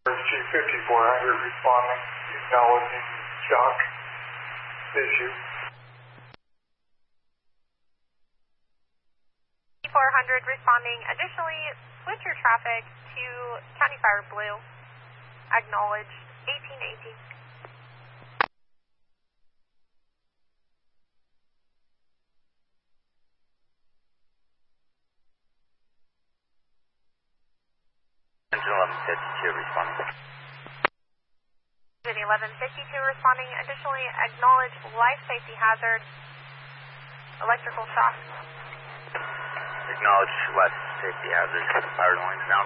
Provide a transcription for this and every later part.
G5400 responding, acknowledging shock issue. 400 responding. Additionally, switch your traffic to County Fire Blue. Acknowledged 1818. Engine 1152 responding. Engine 1152 responding. Additionally, acknowledge life safety hazard. Electrical shock. Acknowledge life safety hazard. Fire lines down.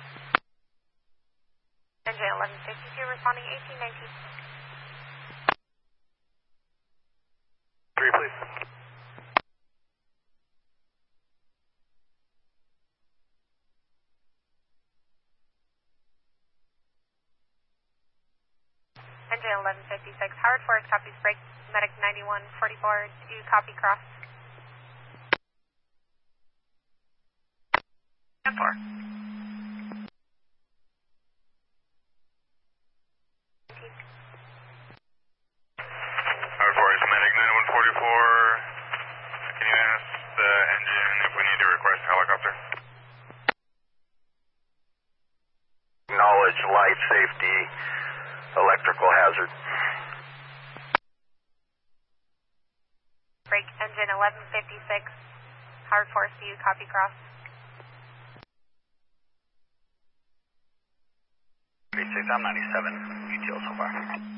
Engine 1152 responding 1819. 3, please. Engine 1156, Howard Forest copies break. Medic 9144 to copy cross. 10-4. Howard Forest, Medic 9144. Can you ask the engine if we need to request a helicopter? Acknowledge life safety, electrical hazard. Break engine 1156, Howard Forest view, copy cross. 36, I'm 97, UTL so far.